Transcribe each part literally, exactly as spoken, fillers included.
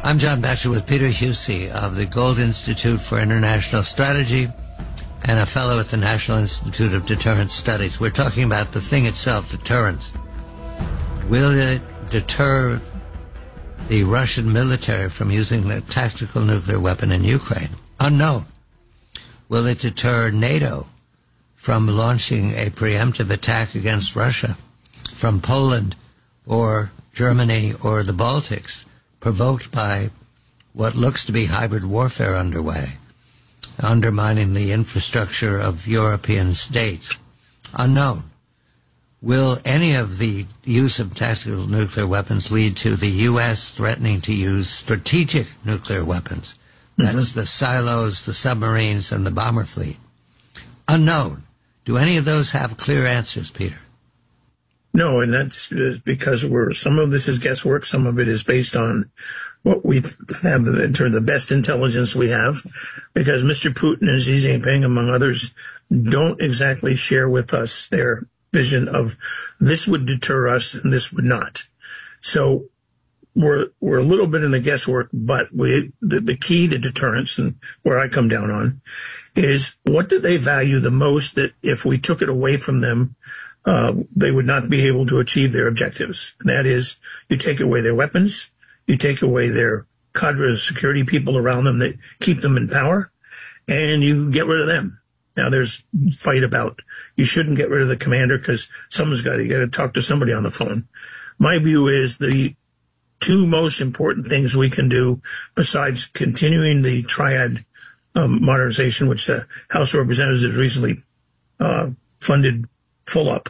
I'm John Batchelor with Peter Husey of the Gold Institute for International Strategy and a fellow at the National Institute of Deterrence Studies. We're talking about the thing itself, deterrence. Will it deter the Russian military from using a tactical nuclear weapon in Ukraine? Unknown. Will it deter NATO from launching a preemptive attack against Russia from Poland or Germany or the Baltics, provoked by what looks to be hybrid warfare underway, undermining the infrastructure of European states? Unknown. Will any of the use of tactical nuclear weapons lead to the U S threatening to use strategic nuclear weapons? That's mm-hmm. the silos, the submarines, and the bomber fleet. Unknown. Do any of those have clear answers, Peter? No, and that's because we're some of this is guesswork. Some of it is based on what we have in terms of the best intelligence we have, because Mister Putin and Xi Jinping, among others, don't exactly share with us their vision of this would deter us and this would not. So we're we're a little bit in the guesswork, but we the, the key to deterrence, and where I come down on, is what do they value the most that if we took it away from them, uh, they would not be able to achieve their objectives. And that is, you take away their weapons, you take away their cadre of security people around them that keep them in power, and you get rid of them. Now, there's fight about you shouldn't get rid of the commander because someone's got to, you got to talk to somebody on the phone. My view is the two most important things we can do, besides continuing the triad um, modernization, which the House of Representatives recently uh, funded full up,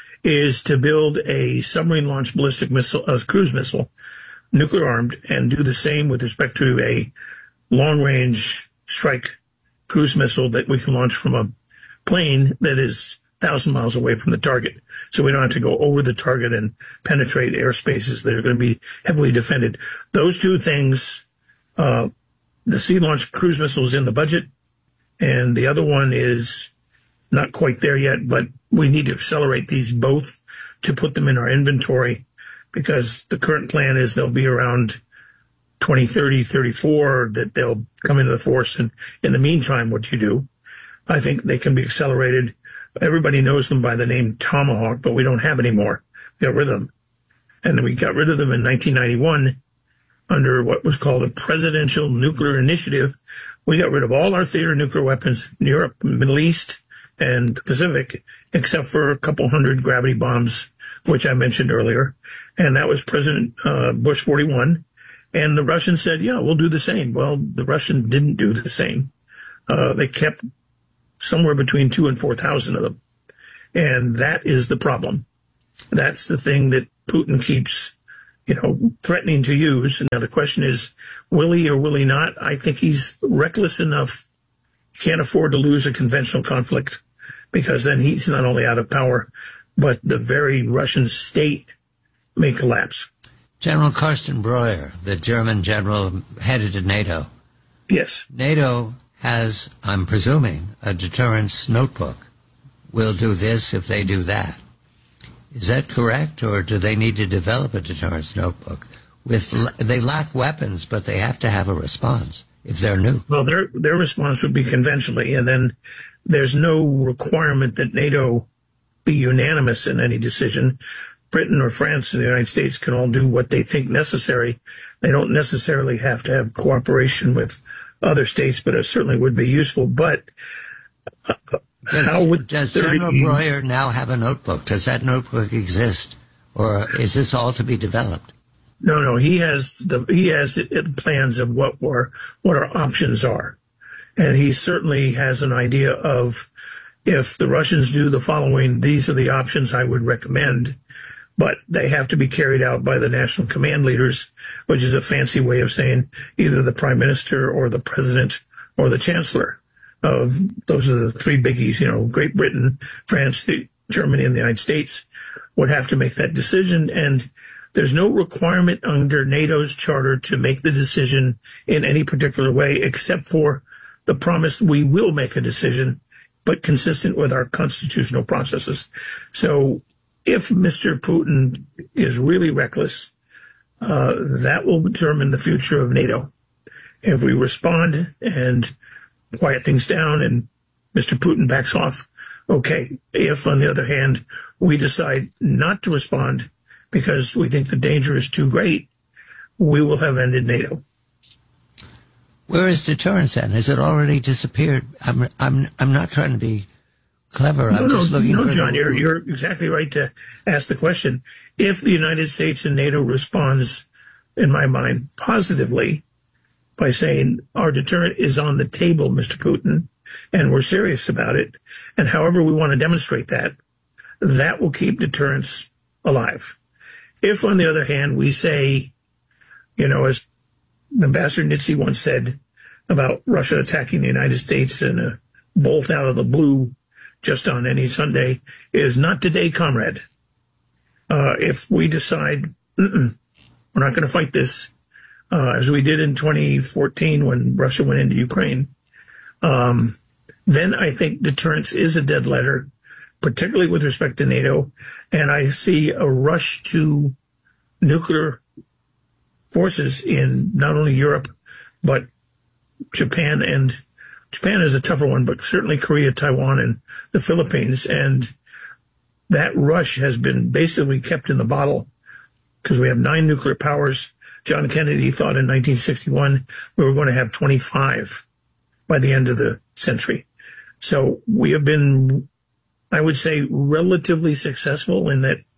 is to build a submarine-launched ballistic missile, a cruise missile, nuclear-armed, and do the same with respect to a long-range strike cruise missile that we can launch from a plane that is one thousand miles away from the target. So we don't have to go over the target and penetrate airspaces that are going to be heavily defended. Those two things, uh, the sea-launched cruise missile is in the budget, and the other one is not quite there yet, but we need to accelerate these both to put them in our inventory, because the current plan is they'll be around twenty thirty, thirty-four, that they'll come into the force. And in the meantime, what you do, I think they can be accelerated. Everybody knows them by the name Tomahawk, but we don't have any more. We got rid of them. And we got rid of them in nineteen ninety-one under what was called a Presidential Nuclear Initiative. We got rid of all our theater nuclear weapons in Europe, Middle East, and the Pacific, except for a couple hundred gravity bombs, which I mentioned earlier. And that was President uh, Bush forty-one. And the Russians said, yeah, we'll do the same. Well, the Russians didn't do the same. Uh, they kept somewhere between two and four thousand of them. And that is the problem. That's the thing that Putin keeps, you know, threatening to use. And now the question is, will he or will he not? I think he's reckless enough. He can't afford to lose a conventional conflict, because then he's not only out of power, but the very Russian state may collapse. General Carsten Breuer, the German general headed to NATO. Yes. NATO has, I'm presuming, a deterrence notebook. We'll do this if they do that. Is that correct, or do they need to develop a deterrence notebook? With they lack weapons, but they have to have a response if they're new. Well, their their response would be conventionally, and then there's no requirement that NATO be unanimous in any decision. Britain or France and the United States can all do what they think necessary. They don't necessarily have to have cooperation with other states, but it certainly would be useful. But uh, does, how would does thirty General Breuer now have a notebook? Does that notebook exist, or is this all to be developed? No, no. He has the he has plans of what were what our options are, and he certainly has an idea of, if the Russians do the following, these are the options I would recommend. But they have to be carried out by the national command leaders, which is a fancy way of saying either the prime minister or the president or the chancellor. Of those are the three biggies. You know, Great Britain, France, the, Germany, and the United States would have to make that decision. And there's no requirement under NATO's charter to make the decision in any particular way, except for the promise we will make a decision, but consistent with our constitutional processes. So if Mister Putin is really reckless, uh, that will determine the future of NATO. If we respond and quiet things down and Mister Putin backs off, okay. If, on the other hand, we decide not to respond because we think the danger is too great, we will have ended NATO. Where is deterrence then? Has it already disappeared? I'm I'm I'm not trying to be clever. I'm no, just no, looking no, for John, the... you're you're exactly right to ask the question. If the United States and NATO responds, in my mind, positively by saying our deterrent is on the table, Mister Putin, and we're serious about it, and however we want to demonstrate that, that will keep deterrence alive. If, on the other hand, we say, you know, as Ambassador Nitze once said about Russia attacking the United States in a bolt out of the blue just on any Sunday, is not today, comrade. Uh, if we decide, Mm-mm, we're not going to fight this, uh, as we did in twenty fourteen when Russia went into Ukraine, um, then I think deterrence is a dead letter, particularly with respect to NATO, and I see a rush to nuclear forces in not only Europe, but Japan, and Japan is a tougher one, but certainly Korea, Taiwan, and the Philippines. And that rush has been basically kept in the bottle because we have nine nuclear powers. John Kennedy thought in nineteen sixty-one we were going to have twenty-five by the end of the century. So we have been, I would say, relatively successful in that,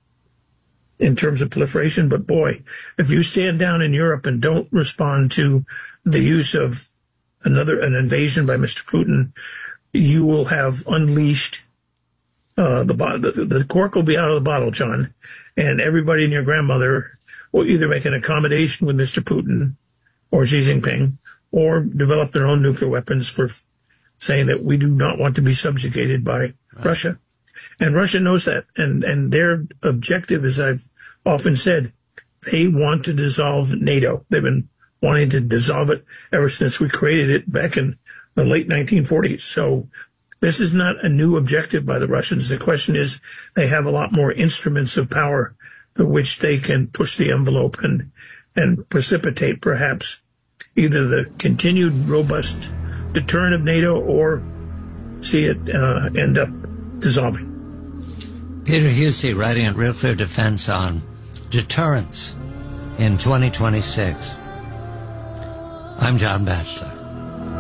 in terms of proliferation. But boy, if you stand down in Europe and don't respond to the use of another, an invasion by Mister Putin, you will have unleashed, uh, the, the, the cork will be out of the bottle, John, and everybody and your grandmother will either make an accommodation with Mister Putin or Xi Jinping or develop their own nuclear weapons for saying that we do not want to be subjugated by right. Russia. And Russia knows that. And, and their objective, as I've often said, they want to dissolve NATO. They've been wanting to dissolve it ever since we created it back in the late nineteen forties. So this is not a new objective by the Russians. The question is, they have a lot more instruments of power through which they can push the envelope and, and precipitate perhaps either the continued robust deterrent of NATO or see it uh, end up dissolving. Peter Husey writing at Real Clear Defense on deterrence in twenty twenty-six. I'm John Batchelor.